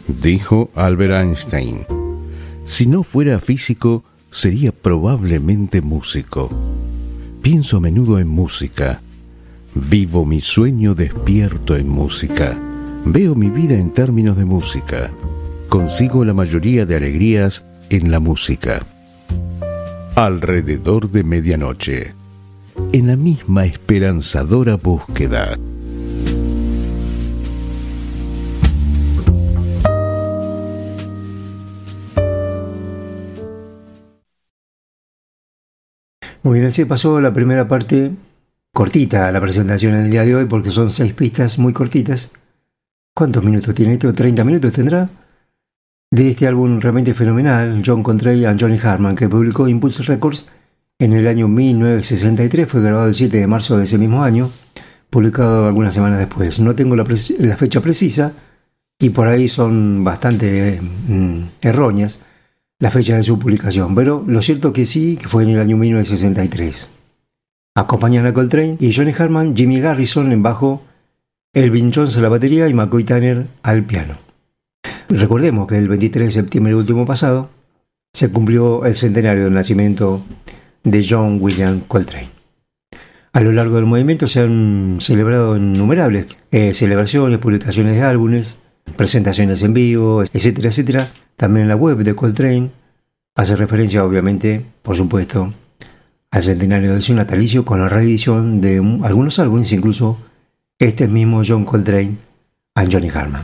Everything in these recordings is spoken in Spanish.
Dijo Albert Einstein: si no fuera físico, sería probablemente músico. Pienso a menudo en música. Vivo mi sueño despierto en música. Veo mi vida en términos de música. Consigo la mayoría de alegrías en la música. Alrededor de medianoche, en la misma esperanzadora búsqueda. Muy bien, así pasó la primera parte, cortita la presentación en el día de hoy porque son 6 pistas muy cortitas. ¿Cuántos minutos tiene esto? ¿30 minutos tendrá? De este álbum realmente fenomenal, John Coltrane and Johnny Hartman, que publicó Impulse Records en el año 1963, fue grabado el 7 de marzo de ese mismo año, publicado algunas semanas después. No tengo la fecha precisa y por ahí son bastante erróneas la fecha de su publicación, pero lo cierto que sí, que fue en el año 1963. Acompañan a Coltrane y Johnny Hartman, Jimmy Garrison en bajo, Elvin Jones a la batería y McCoy Tyner al piano. Recordemos que el 23 de septiembre último pasado se cumplió el centenario del nacimiento de John William Coltrane. A lo largo del movimiento se han celebrado innumerables celebraciones, publicaciones de álbumes, presentaciones en vivo, etcétera, etcétera. También en la web de Coltrane hace referencia, obviamente, por supuesto, al centenario de su natalicio con la reedición de algunos álbumes, incluso este mismo John Coltrane and Johnny Hartman.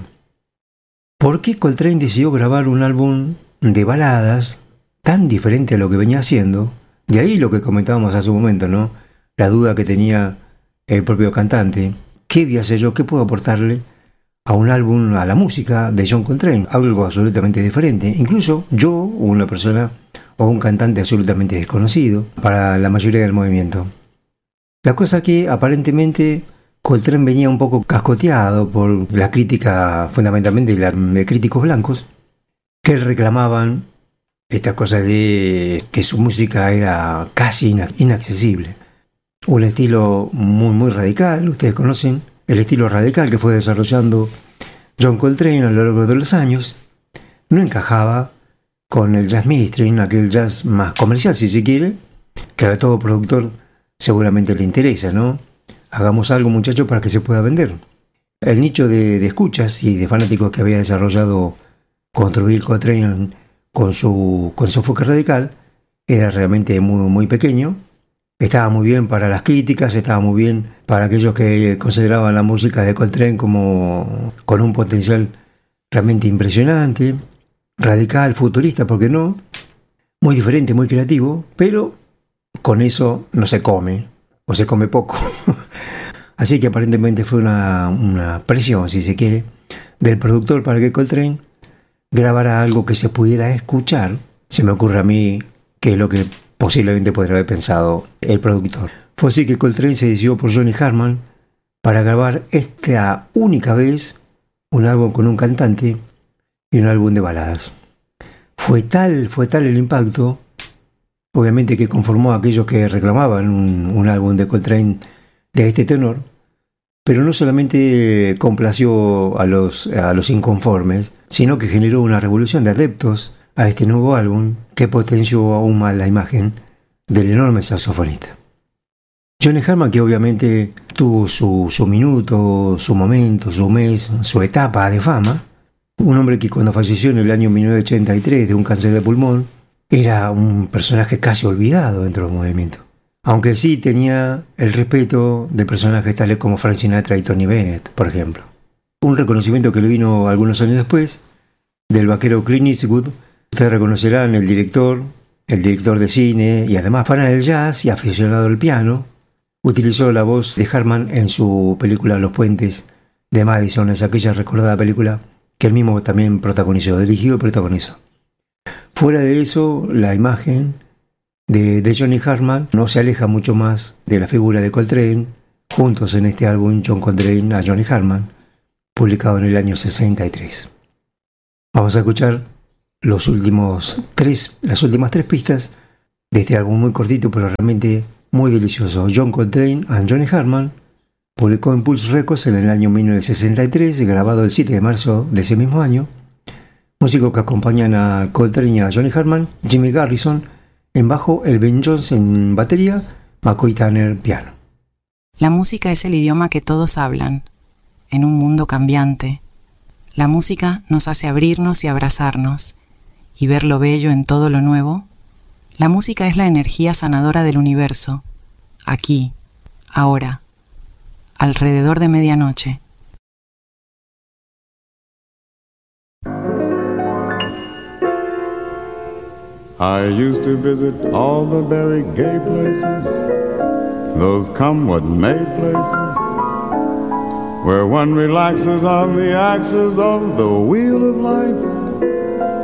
¿Por qué Coltrane decidió grabar un álbum de baladas tan diferente a lo que venía haciendo? De ahí lo que comentábamos hace un momento, ¿no? La duda que tenía el propio cantante. ¿Qué voy a hacer yo? ¿Qué puedo aportarle a un álbum, a la música de John Coltrane? Algo absolutamente diferente. Incluso yo, una persona o un cantante absolutamente desconocido para la mayoría del movimiento. La cosa que aparentemente Coltrane venía un poco cascoteado por la crítica, fundamentalmente de críticos blancos, que reclamaban esta cosa de que su música era casi inaccesible. Un estilo muy radical, ustedes conocen el estilo radical que fue desarrollando John Coltrane a lo largo de los años. No encajaba con el jazz mainstream, aquel jazz más comercial si se quiere, que a todo productor seguramente le interesa, ¿no? Hagamos algo, muchachos, para que se pueda vender. El nicho de escuchas y de fanáticos que había desarrollado construir Coltrane con su enfoque radical era realmente muy pequeño. Estaba muy bien para las críticas, estaba muy bien para aquellos que consideraban la música de Coltrane como con un potencial realmente impresionante, radical, futurista, ¿por qué no? Muy diferente, muy creativo, pero con eso no se come, o se come poco. Así que aparentemente fue una presión, si se quiere, del productor para que Coltrane grabara algo que se pudiera escuchar. Se me ocurre a mí que es lo que posiblemente podría haber pensado el productor. Fue así que Coltrane se decidió por Johnny Hartman para grabar esta única vez un álbum con un cantante y un álbum de baladas. Fue tal el impacto, obviamente, que conformó a aquellos que reclamaban un álbum de Coltrane de este tenor, pero no solamente complació a los inconformes, sino que generó una revolución de adeptos a este nuevo álbum que potenció aún más la imagen del enorme saxofonista. Johnny Hartman, que obviamente tuvo su minuto, su momento, su mes, su etapa de fama, un hombre que cuando falleció en el año 1983 de un cáncer de pulmón, era un personaje casi olvidado dentro del movimiento. Aunque sí tenía el respeto de personajes tales como Frank Sinatra y Tony Bennett, por ejemplo. Un reconocimiento que le vino algunos años después del vaquero Clint Eastwood. Ustedes reconocerán el director de cine y además fan del jazz y aficionado al piano. Utilizó la voz de Hartman en su película Los Puentes de Madison, es aquella recordada película que él mismo también protagonizó, dirigió y protagonizó. Fuera de eso, la imagen de Johnny Hartman no se aleja mucho más de la figura de Coltrane, juntos en este álbum John Coltrane a Johnny Hartman, publicado en el año 63. Vamos a escuchar las últimas 3 pistas de este álbum muy cortito, pero realmente muy delicioso. John Coltrane and Johnny Hartman, publicó Impulse Records en el año 1963, grabado el 7 de marzo de ese mismo año. músicos que acompañan a Coltrane y a Johnny Herman, Jimmy Garrison en bajo, Elvin Jones en batería, McCoy Tanner piano. La música es el idioma que todos hablan, en un mundo cambiante. La música nos hace abrirnos y abrazarnos, y ver lo bello en todo lo nuevo. La música es la energía sanadora del universo, aquí, ahora, alrededor de medianoche. I used to visit all the very gay places, those come what may places, where one relaxes on the axis of the wheel of life.